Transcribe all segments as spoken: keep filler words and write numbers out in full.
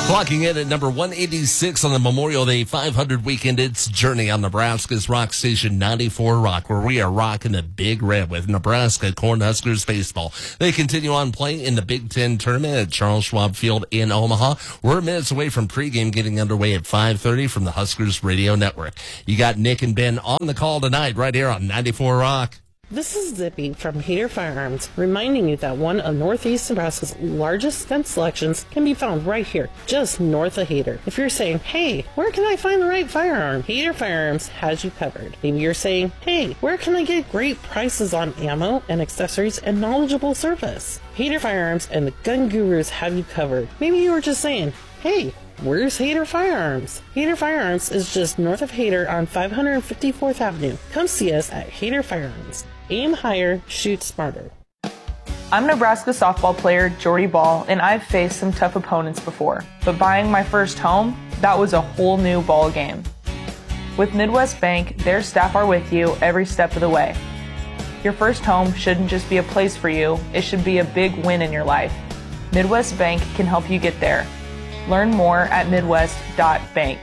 Clocking in at number one eighty-six on the Memorial Day five hundred weekend, it's Journey on Nebraska's Rock Station ninety-four Rock, where we are rocking the Big Red with Nebraska Cornhuskers baseball. They continue on playing in the Big Ten tournament at Charles Schwab Field in Omaha. We're minutes away from pregame getting underway at five thirty from the Huskers Radio Network. You got Nick and Ben on the call tonight right here on ninety-four Rock. This is Zippy from Hader Firearms, reminding you that one of Northeast Nebraska's largest gun selections can be found right here, just north of Hader. If you're saying, hey, where can I find the right firearm? Hader Firearms has you covered. Maybe you're saying, hey, where can I get great prices on ammo and accessories and knowledgeable service? Hader Firearms and the Gun Gurus have you covered. Maybe you were just saying, hey, where's Hader Firearms? Hader Firearms is just north of Hader on five hundred fifty-fourth Avenue. Come see us at Hader Firearms. Aim higher, shoot smarter. I'm Nebraska softball player Jordy Ball, and I've faced some tough opponents before. But buying my first home, that was a whole new ball game. With Midwest Bank, their staff are with you every step of the way. Your first home shouldn't just be a place for you, it should be a big win in your life. Midwest Bank can help you get there. Learn more at midwest dot bank.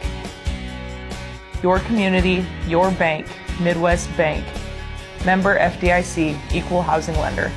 Your community, your bank, Midwest Bank. Member F D I C, Equal Housing Lender.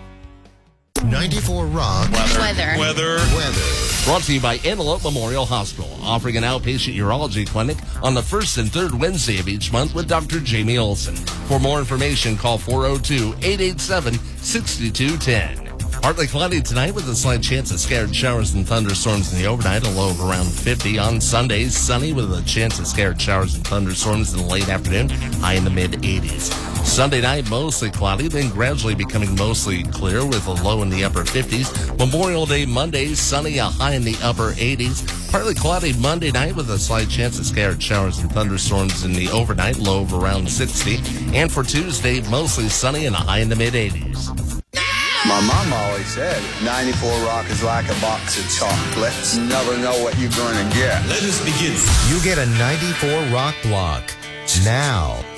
ninety-four Rock. Weather. Weather. Weather. Weather. Brought to you by Antelope Memorial Hospital, offering an outpatient urology clinic on the first and third Wednesday of each month with Doctor Jamie Olson. For more information, call four oh two, eight eight seven, six two one zero. Partly cloudy tonight with a slight chance of scattered showers and thunderstorms in the overnight, a low of around fifty. On Sunday, sunny with a chance of scattered showers and thunderstorms in the late afternoon, high in the mid-eighties. Sunday night, mostly cloudy, then gradually becoming mostly clear with a low in the upper fifties. Memorial Day Monday, sunny, a high in the upper eighties. Partly cloudy Monday night with a slight chance of scattered showers and thunderstorms in the overnight, low of around sixty. And for Tuesday, mostly sunny and a high in the mid-eighties. My mom always said, ninety-four Rock is like a box of chocolates. Never know what you're going to get. Let us begin. You get a ninety-four Rock block now.